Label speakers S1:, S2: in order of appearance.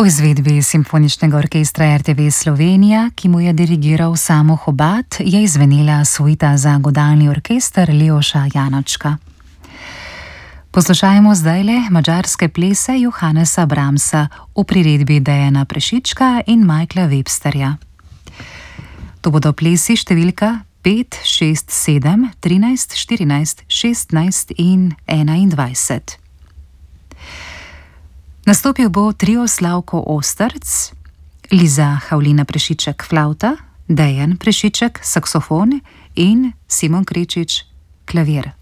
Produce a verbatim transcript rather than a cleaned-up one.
S1: V izvedbi Simfoničnega orkestra er te ve Slovenija, ki mu je dirigiral Samo Hobart, je izvenela suita za godalni orkester Leoša Janočka. Poslušajmo zdajle madžarske plese Johannesa Brahmsa v priredbi Dejana Prešička in Michaela Websterja. To bodo plesi številka pet, šest, sedem, trinajst, štirinajst, šestnajst in enaindvajset. Nastopil bo trio Slavko Ostrc, Liza Havlina Prešiček flavta, Dejan Prešiček saksofon in Simon Krečič klavir.